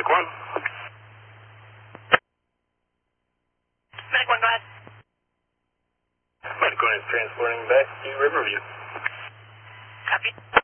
Medic 1. Medic 1, go ahead. Medic 1 is transporting back to Riverview. Copy.